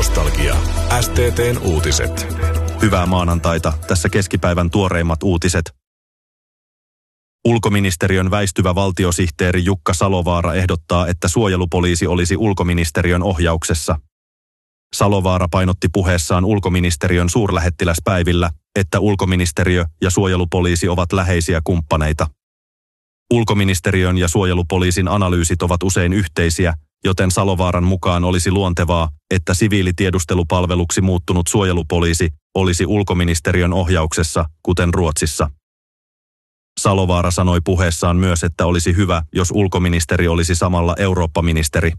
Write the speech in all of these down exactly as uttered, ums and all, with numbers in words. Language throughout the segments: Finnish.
Nostalgia. S T T:n uutiset. Hyvää maanantaita. Tässä keskipäivän tuoreimmat uutiset. Ulkoministeriön väistyvä valtiosihteeri Jukka Salovaara ehdottaa, että suojelupoliisi olisi ulkoministeriön ohjauksessa. Salovaara painotti puheessaan ulkoministeriön suurlähettiläspäivillä, että ulkoministeriö ja suojelupoliisi ovat läheisiä kumppaneita. Ulkoministeriön ja suojelupoliisin analyysit ovat usein yhteisiä, joten Salovaaran mukaan olisi luontevaa, että siviilitiedustelupalveluksi muuttunut suojelupoliisi olisi ulkoministeriön ohjauksessa, kuten Ruotsissa. Salovaara sanoi puheessaan myös, että olisi hyvä, jos ulkoministeri olisi samalla Eurooppa-ministeri.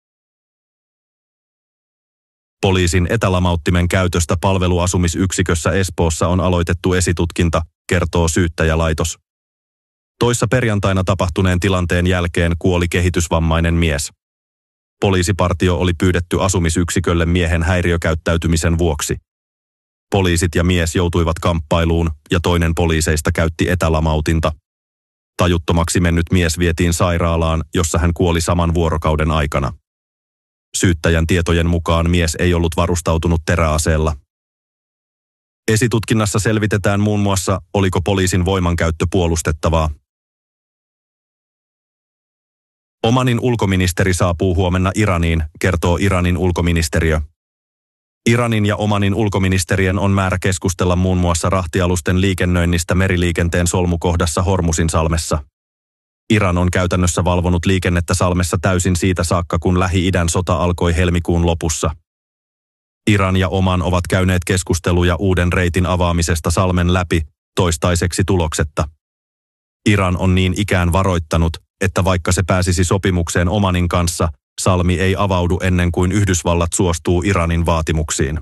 Poliisin etälamauttimen käytöstä palveluasumisyksikössä Espoossa on aloitettu esitutkinta, kertoo syyttäjälaitos. Toissa perjantaina tapahtuneen tilanteen jälkeen kuoli kehitysvammainen mies. Poliisipartio oli pyydetty asumisyksikölle miehen häiriökäyttäytymisen vuoksi. Poliisit ja mies joutuivat kamppailuun ja toinen poliiseista käytti etälamautinta. Tajuttomaksi mennyt mies vietiin sairaalaan, jossa hän kuoli saman vuorokauden aikana. Syyttäjän tietojen mukaan mies ei ollut varustautunut teräaseella. Esitutkinnassa selvitetään muun muassa, oliko poliisin voimankäyttö puolustettavaa. Omanin ulkoministeri saapuu huomenna Iraniin, kertoo Iranin ulkoministeriö. Iranin ja Omanin ulkoministerien on määrä keskustella muun muassa rahtialusten liikennöinnistä meriliikenteen solmukohdassa Hormusin salmessa. Iran on käytännössä valvonut liikennettä salmessa täysin siitä saakka, kun Lähi-idän sota alkoi helmikuun lopussa. Iran ja Oman ovat käyneet keskusteluja uuden reitin avaamisesta salmen läpi, toistaiseksi tuloksetta. Iran on niin ikään varoittanut, että vaikka se pääsisi sopimukseen Omanin kanssa, salmi ei avaudu ennen kuin Yhdysvallat suostuu Iranin vaatimuksiin.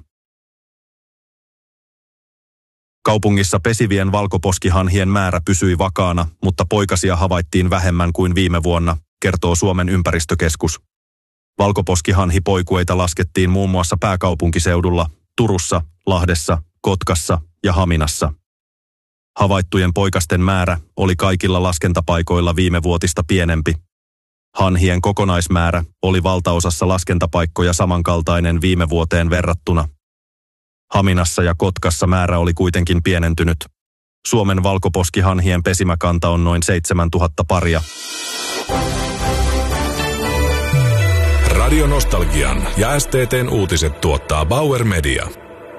Kaupungissa pesivien valkoposkihanhien määrä pysyi vakaana, mutta poikasia havaittiin vähemmän kuin viime vuonna, kertoo Suomen ympäristökeskus. Valkoposkihanhipoikueita laskettiin muun muassa pääkaupunkiseudulla, Turussa, Lahdessa, Kotkassa ja Haminassa. Havaittujen poikasten määrä oli kaikilla laskentapaikoilla viime vuotista pienempi. Hanhien kokonaismäärä oli valtaosassa laskentapaikkoja samankaltainen viime vuoteen verrattuna. Haminassa ja Kotkassa määrä oli kuitenkin pienentynyt. Suomen valkoposkihanhien pesimäkanta on noin seitsemäntuhatta paria. Radio Nostalgian ja S T T:n uutiset tuottaa Bauer Media.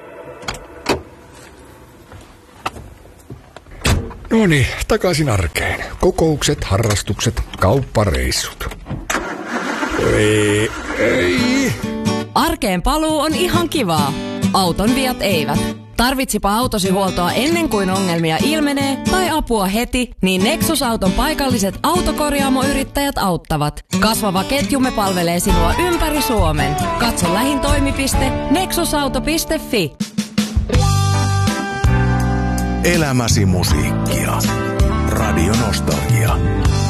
No niin, takaisin arkeen. Kokoukset, harrastukset, kauppareissut. Ei, ei. Arkeen paluu on ihan kivaa. Auton viat eivät. Tarvitsipa autosi huoltoa ennen kuin ongelmia ilmenee tai apua heti, niin Nexus-auton paikalliset autokorjaamoyrittäjät auttavat. Kasvava ketjumme palvelee sinua ympäri Suomen. Katso lähin toimipiste nexusauto piste fi. Elämäsi musiikkia. Radio Nostalgia.